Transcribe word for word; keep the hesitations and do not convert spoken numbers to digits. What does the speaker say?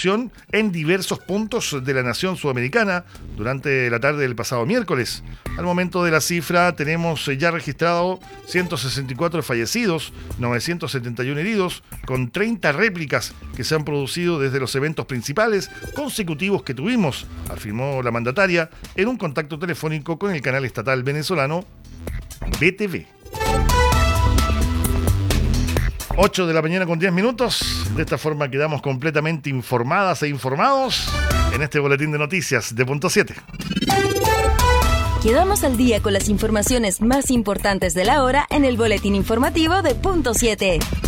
distribución en diversos puntos de la nación sudamericana durante la tarde del pasado miércoles. Al momento de la cifra tenemos ya registrado ciento sesenta y cuatro fallecidos, novecientos setenta y uno heridos, con treinta réplicas que se han producido desde los eventos principales consecutivos que tuvimos, afirmó la mandataria en un contacto telefónico con el canal estatal venezolano B T V. ocho de la mañana con diez minutos. De esta forma quedamos completamente informadas e informados en este boletín de noticias de Punto siete. Quedamos al día con las informaciones más importantes de la hora en el boletín informativo de Punto siete.